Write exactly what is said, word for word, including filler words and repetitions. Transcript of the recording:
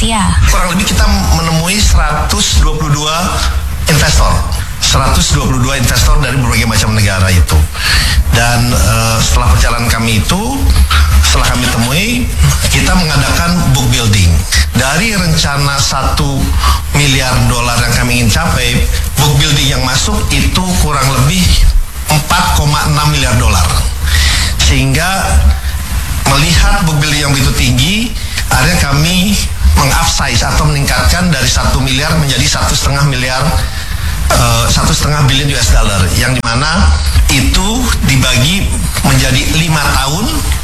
Asia. Kurang lebih kita menemui seratus dua puluh dua investor. seratus dua puluh dua investor dari berbagai macam negara itu. Dan uh, setelah perjalanan kami itu, setelah kami temui, kita mengadakan book building. Dari rencana satu miliar dolar yang kami ingin capai, book building yang masuk itu kurang lebih empat koma enam miliar dolar. Sehingga melihat book building yang begitu tinggi, akhirnya kami mengupsize atau meningkatkan dari satu miliar menjadi satu setengah miliar satu setengah billion U S dollar, yang dimana itu dibagi menjadi lima tahun